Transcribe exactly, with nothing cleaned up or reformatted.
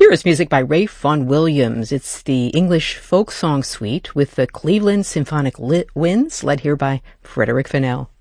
Here is music by Ralph Vaughan Williams. It's the English folk song suite with the Cleveland Symphonic Winds, led here by Frederick Fennell.